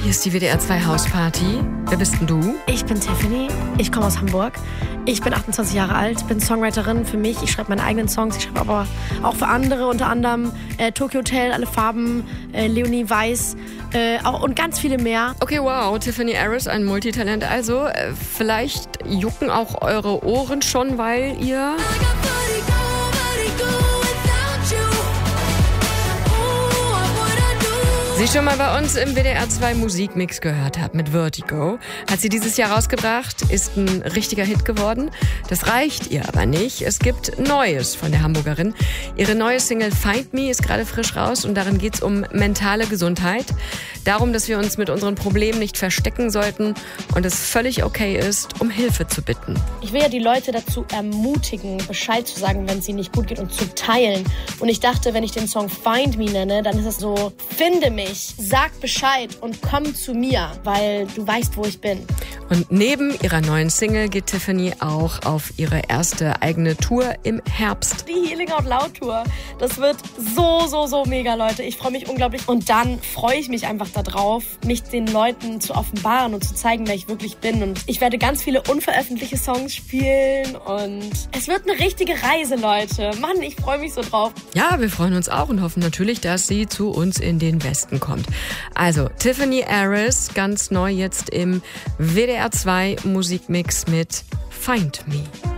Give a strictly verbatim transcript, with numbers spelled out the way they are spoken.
Hier ist die W D R zwei Hausparty. Wer bist denn du? Ich bin Tiffany, ich komme aus Hamburg. Ich bin achtundzwanzig Jahre alt, bin Songwriterin für mich. Ich schreibe meine eigenen Songs, ich schreibe aber auch für andere, unter anderem äh, Tokyo Hotel, Alle Farben, äh, Leonie Weiß äh, auch, und ganz viele mehr. Okay, wow, Tiffany Harris, ein Multitalent also. Äh, vielleicht jucken auch eure Ohren schon, weil ihr... Sie schon mal bei uns im W D R zwei Musikmix gehört habt mit Vertigo. Hat sie dieses Jahr rausgebracht, ist ein richtiger Hit geworden. Das reicht ihr aber nicht. Es gibt Neues von der Hamburgerin. Ihre neue Single Find Me ist gerade frisch raus und darin geht's um mentale Gesundheit. Darum, dass wir uns mit unseren Problemen nicht verstecken sollten und es völlig okay ist, um Hilfe zu bitten. Ich will ja die Leute dazu ermutigen, Bescheid zu sagen, wenn es ihnen nicht gut geht und zu teilen. Und ich dachte, wenn ich den Song Find Me nenne, dann ist es so, finde mich. Sag Bescheid und komm zu mir, weil du weißt, wo ich bin. Und neben ihrer neuen Single geht Tiffany auch auf ihre erste eigene Tour im Herbst. Die Healing Out Loud Tour, das wird so, so, so mega, Leute. Ich freue mich unglaublich. Und dann freue ich mich einfach darauf, mich den Leuten zu offenbaren und zu zeigen, wer ich wirklich bin. Und ich werde ganz viele unveröffentlichte Songs spielen und es wird eine richtige Reise, Leute. Mann, ich freue mich so drauf. Ja, wir freuen uns auch und hoffen natürlich, dass sie zu uns in den Westen kommt. Also Tiffany Harris, ganz neu jetzt im W D R zwei Musikmix mit Find Me.